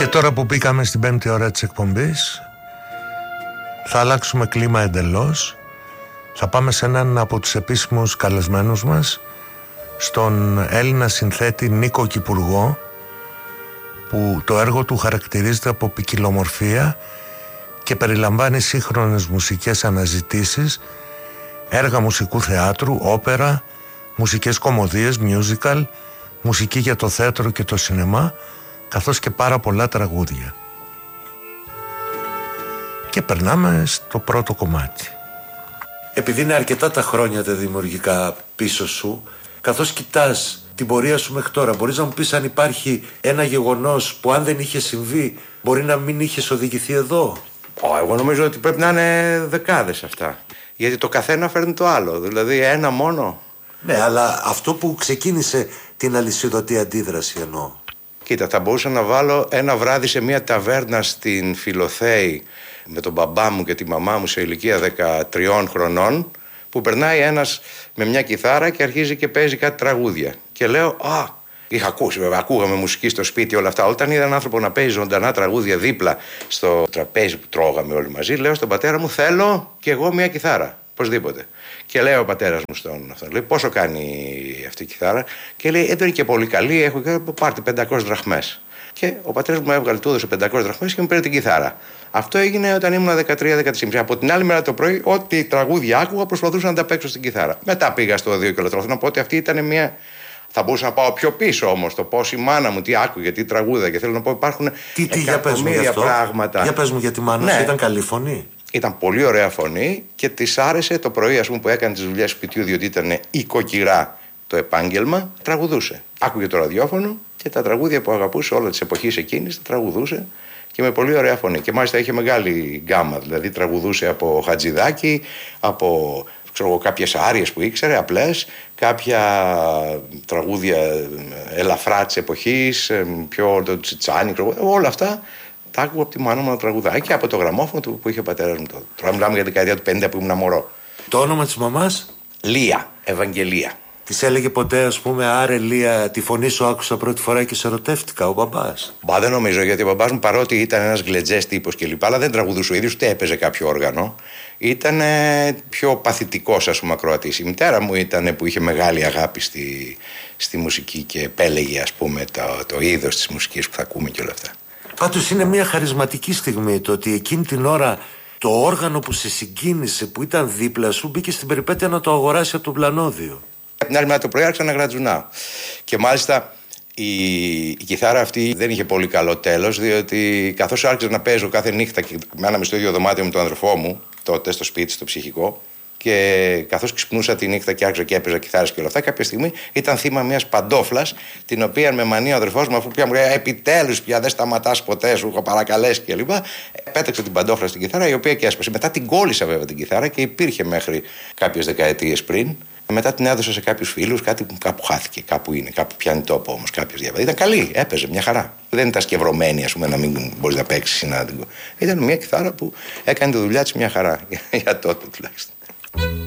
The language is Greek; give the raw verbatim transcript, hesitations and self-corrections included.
Και τώρα που μπήκαμε στην πέμπτη ώρα της εκπομπής, θα αλλάξουμε κλίμα εντελώς. Θα πάμε σε έναν από τους επίσημους καλεσμένους μας, στον Έλληνα συνθέτη Νίκο Κυπουργό, που το έργο του χαρακτηρίζεται από ποικιλομορφία και περιλαμβάνει σύγχρονες μουσικές αναζητήσεις, έργα μουσικού θεάτρου, όπερα, μουσικές κομμωδίες, musical, μουσική για το θέατρο και το σινεμά, καθώς και πάρα πολλά τραγούδια. Και περνάμε στο πρώτο κομμάτι. Επειδή είναι αρκετά τα χρόνια τα δημιουργικά πίσω σου, καθώς κοιτάς την πορεία σου μέχρι τώρα, μπορείς να μου πεις αν υπάρχει ένα γεγονός που αν δεν είχε συμβεί μπορεί να μην είχες οδηγηθεί εδώ? Oh, εγώ νομίζω ότι πρέπει να είναι δεκάδες αυτά. Γιατί το καθένα φέρνει το άλλο. Δηλαδή ένα μόνο. Ναι, αλλά αυτό που ξεκίνησε την αλυσιδωτή αντίδραση εννοώ. Κοίτα, θα μπορούσα να βάλω ένα βράδυ σε μια ταβέρνα στην Φιλοθέη με τον μπαμπά μου και τη μαμά μου σε ηλικία δεκατριών χρονών, που περνάει ένας με μια κιθάρα και αρχίζει και παίζει κάτι τραγούδια. Και λέω, α, είχα ακούσει βέβαια, ακούγαμε μουσική στο σπίτι, όλα αυτά. Όταν είδα έναν άνθρωπο να παίζει ζωντανά τραγούδια δίπλα στο τραπέζι που τρώγαμε όλοι μαζί, λέω στον πατέρα μου, θέλω κι εγώ μια κιθάρα. Οπωσδήποτε. Και λέει ο πατέρας μου στον αυτόν, λέει, πόσο κάνει αυτή η κιθάρα? Και λέει, ε, δεν είναι και πολύ καλή, έχω και πάρτε πεντακόσιες δραχμές. Και ο πατέρας μου έβγαλε, του έδωσε πεντακόσιες δραχμές και μου πήρε την κιθάρα. Αυτό έγινε όταν ήμουν δεκατρία δεκατέσσερα. Από την άλλη μέρα το πρωί, ό,τι τραγούδια άκουγα, προσπαθούσα να τα παίξω στην κιθάρα. Μετά πήγα στο δύο κιλοτρόφι, να πω ότι αυτή ήταν μια. Θα μπορούσα να πάω πιο πίσω όμως, το πώς η μάνα μου τι άκουγε, τι τραγούδα. Και θέλω να πω, υπάρχουν τι, τι, εκατομμύρια πράγματα. Για πες μου για τη μάνα σου, ναι. Ήταν καλή φωνή? Ήταν πολύ ωραία φωνή και της άρεσε το πρωί, ας πούμε, που έκανε τις δουλειές σπιτιού, διότι ήταν οικοκυρά το επάγγελμα, τραγουδούσε. Άκουγε το ραδιόφωνο και τα τραγούδια που αγαπούσε όλα της εποχής εκείνης, τα τραγουδούσε και με πολύ ωραία φωνή. Και μάλιστα είχε μεγάλη γκάμα, δηλαδή τραγουδούσε από Χατζηδάκη, από ξέρω, κάποιες άριες που ήξερε, απλές, κάποια τραγούδια ελαφρά της εποχής, πιο το Τσιτσάνι, ξέρω, όλα αυτά. Τα άκουγα από τη μάνα μου να τραγουδάει και από το γραμμόφωνο του που είχε ο πατέρας μου τότε. Τώρα μιλάμε για την δεκαετία του πενήντα που ήμουν μωρό. Το όνομα της μαμάς? Λία, Ευαγγελία. Της έλεγε ποτέ, ας πούμε, άρε Λία, τη φωνή σου άκουσα πρώτη φορά και σε ερωτεύτηκα, ο μπαμπάς? Μπα, δεν νομίζω, γιατί ο μπαμπάς μου, παρότι ήταν ένας γλεντζές τύπος κλπ., αλλά δεν τραγουδούσε ο ίδιος, ούτε έπαιζε κάποιο όργανο. Ήταν πιο παθητικός, ας πούμε, ακροατής. Η μητέρα μου ήταν που είχε μεγάλη αγάπη στη, στη μουσική και επέλεγε, ας πούμε, το, το είδος της μουσικής που θα ακούμε και όλα αυτά. Πάντως είναι μια χαρισματική στιγμή το ότι εκείνη την ώρα το όργανο που σε συγκίνησε, που ήταν δίπλα σου, μπήκε στην περιπέτεια να το αγοράσει από τον πλανόδιο. Από την άλλη μέρα το πρωί άρχισα να γρατζουνάω. Και μάλιστα η, η κιθάρα αυτή δεν είχε πολύ καλό τέλος, διότι καθώς άρχισα να παίζω κάθε νύχτα και μέναμε στο ίδιο δωμάτιο με τον αδερφό μου, τότε στο σπίτι, στο ψυχικό, και καθώς ξυπνούσα τη νύχτα και άρχισα και έπαιζα κιθάρες και όλα αυτά, κάποια στιγμή ήταν θύμα μιας παντόφλας, την οποία με μανία ο αδερφός μου, αφού πια μου λέει επιτέλους πια δεν σταματάς ποτέ, σου έχω παρακαλέσει κλπ. Πέταξε την παντόφλα στην κιθάρα, η οποία και έσπασε. Μετά την κόλλησα βέβαια την κιθάρα και υπήρχε μέχρι κάποιες δεκαετίες πριν. Μετά την έδωσα σε κάποιους φίλους, κάτι που κάπου χάθηκε, κάπου είναι, κάπου πιάνει τόπο όμως. Κάποιος διαβάζει. Ήταν καλή, έπαιζε μια χαρά. Δεν ήταν σκευρωμένη, ας πούμε, να μην μπορείς να παίξεις ή να. Ήταν μια κιθάρα που έκανε τη δουλειά της μια χαρά, για τότε τουλάχιστον.